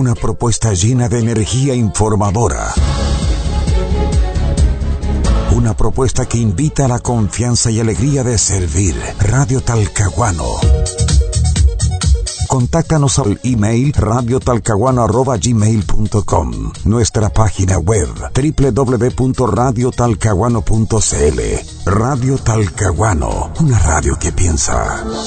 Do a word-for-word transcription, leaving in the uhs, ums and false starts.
Una propuesta llena de energía informadora. Una propuesta que invita a la confianza y alegría de servir. Radio Talcahuano. Contáctanos al email radio talcahuano arroba gmail punto com. Nuestra página web doble u doble u doble u punto radio talcahuano punto c l. Radio Talcahuano, una radio que piensa.